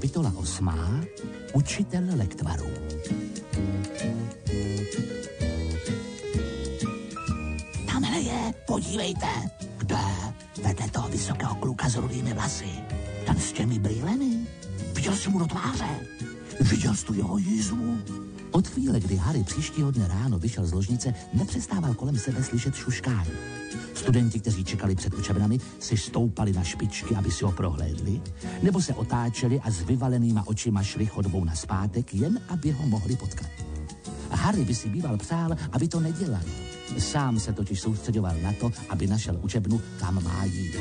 Kapitola 8. Učitel lektvarů. Tamhle je, podívejte. Kde? Vedle toho vysokého kluka s rudými vlasy. Ten s těmi brýlemi. Viděl jsi mu do tváře. Viděl jsi tu jeho jízvu. Od chvíle, kdy Harry příštího dne ráno vyšel z ložnice, nepřestával kolem sebe slyšet šuškání. Studenti, kteří čekali před učebnami, si stoupali na špičky, aby si ho prohlédli, nebo se otáčeli a s vyvalenýma očima šli chodbou nazpátek, jen aby ho mohli potkat. Harry by si býval přál, aby to nedělali. Sám se totiž soustředoval na to, aby našel učebnu, kam má jít.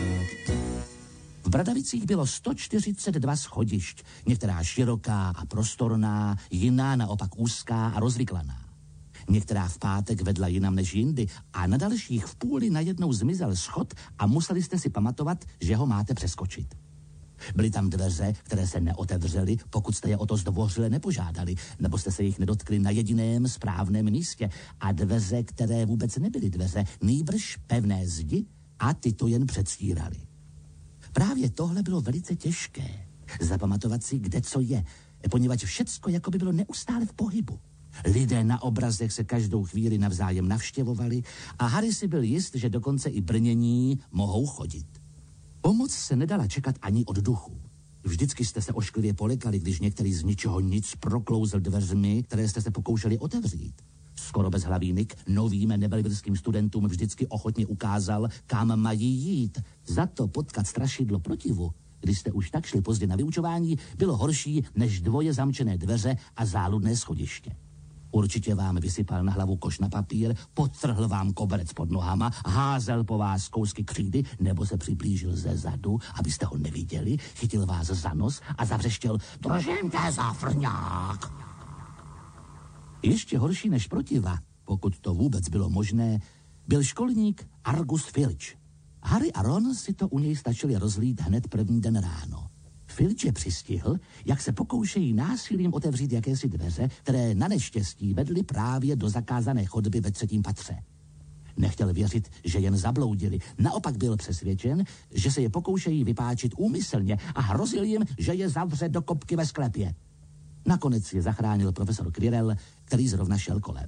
V Bradavicích bylo 142 schodišť, některá široká a prostorná, jiná naopak úzká a rozvyklaná. Některá v pátek vedla jinam než jindy a na dalších v půli najednou zmizel schod a museli jste si pamatovat, že ho máte přeskočit. Byly tam dveře, které se neotevřely, pokud jste je o to zdvořile nepožádali, nebo jste se jich nedotkli na jediném správném místě, a dveře, které vůbec nebyly dveře, nýbrž pevné zdi, a ty to jen předstírali. Právě tohle bylo velice těžké, zapamatovat si, kde co je, poněvadž všecko jako by bylo neustále v pohybu. Lidé na obrazech se každou chvíli navzájem navštěvovali a Harry si byl jist, že dokonce i brnění mohou chodit. Pomoc se nedala čekat ani od duchů. Vždycky jste se ošklivě polekali, když některý z ničeho nic proklouzl dveřmi, které jste se pokoušeli otevřít. Skoro bezhlavý Nick novým nebelvilským studentům vždycky ochotně ukázal, kam mají jít. Za to potkat strašidlo protivu, když jste už tak šli pozdě na vyučování, bylo horší než dvoje zamčené dveře a záludné schodiště. Určitě vám vysypal na hlavu koš na papír, podtrhl vám koberec pod nohama, házel po vás kousky křídy, nebo se přiblížil ze zadu, abyste ho neviděli, chytil vás za nos a zavřeštěl: držím tě za frňák. Ještě horší než protiva, pokud to vůbec bylo možné, byl školník Argus Filch. Harry a Ron si to u něj stačili rozlít hned první den ráno. Filch je přistihl, jak se pokoušejí násilím otevřít jakési dveře, které na neštěstí vedly právě do zakázané chodby ve 3. patře. Nechtěl věřit, že jen zabloudili, naopak byl přesvědčen, že se je pokoušejí vypáčit úmyslně a hrozil jim, že je zavře do kopky ve sklepě. Nakonec je zachránil profesor Quirrell, který zrovna šel kolem.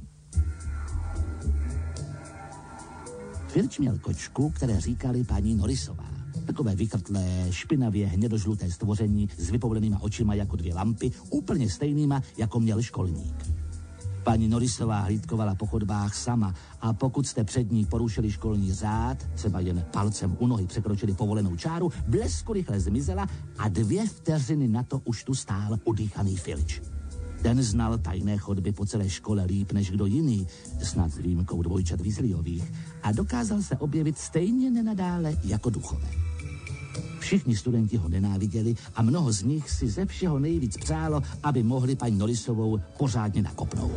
Filch měl kočku, které říkali paní Norrisová. Takové vykrtlé, špinavě hnědožluté stvoření s vypoulenýma očima jako 2 lampy, úplně stejnýma, jako měl školník. Paní Norrisová hlídkovala po chodbách sama a pokud jste před ní porušili školní řád, třeba jen palcem u nohy překročili povolenou čáru, blesku rychle zmizela a 2 vteřiny na to už tu stál udýchaný Filch. Ten znal tajné chodby po celé škole líp než kdo jiný, snad s výjimkou dvojčat Weasleyových, a dokázal se objevit stejně nenadále jako duchové. Všichni studenti ho nenáviděli a mnoho z nich si ze všeho nejvíc přálo, aby mohli paní Norrisovou pořádně nakopnout.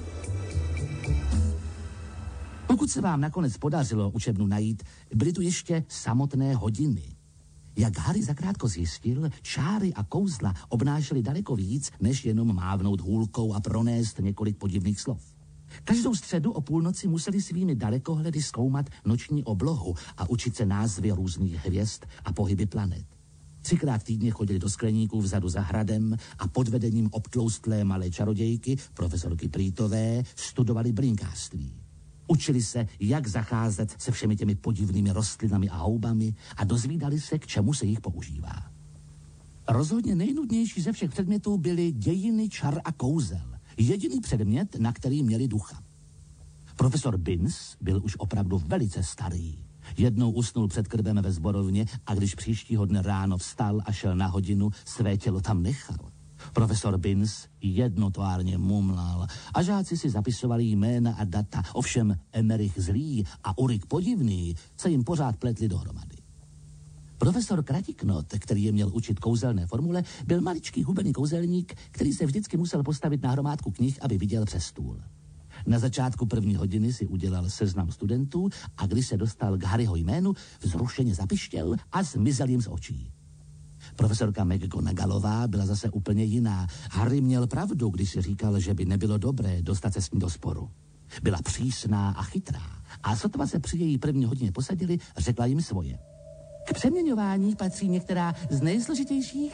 Pokud se vám nakonec podařilo učebnu najít, byly tu ještě samotné hodiny. Jak Harry zakrátko zjistil, čáry a kouzla obnášely daleko víc, než jenom mávnout hůlkou a pronést několik podivných slov. Každou středu o půlnoci museli svými dalekohledy zkoumat noční oblohu a učit se názvy různých hvězd a pohyby planet. 3krát týdně chodili do skleníků vzadu za hradem a pod vedením obtloustlé malé čarodějky, profesorky Prýtové, studovali brinkářství. Učili se, jak zacházet se všemi těmi podivnými rostlinami a houbami a dozvídali se, k čemu se jich používá. Rozhodně nejnudnější ze všech předmětů byly dějiny čar a kouzel. Jediný předmět, na který měli ducha. Profesor Binns byl už opravdu velice starý. Jednou usnul před krbem ve sborovně a když příštího dne ráno vstal a šel na hodinu, své tělo tam nechal. Profesor Binns jednotvárně mumlal a žáci si zapisovali jména a data, ovšem Emerich Zlý a Ulrich Podivný se jim pořád pletli dohromady. Profesor Kratiknot, který je měl učit kouzelné formule, byl maličký hubený kouzelník, který se vždycky musel postavit na hromádku knih, aby viděl přes stůl. Na začátku první hodiny si udělal seznam studentů a když se dostal k Harryho jménu, vzrušeně zapištěl a zmizel jim z očí. Profesorka McGonagallová byla zase úplně jiná. Harry měl pravdu, když si říkal, že by nebylo dobré dostat se s ní do sporu. Byla přísná a chytrá a sotva se při její první hodině posadili, řekla jim svoje. K přeměňování patří některá z nejsložitějších